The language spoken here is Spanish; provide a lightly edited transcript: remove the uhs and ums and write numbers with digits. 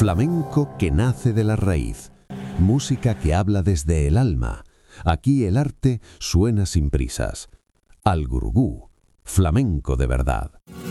Flamenco que nace de la raíz. Música que habla desde el alma. Aquí el arte suena sin prisas. Al Gurugú, flamenco de verdad.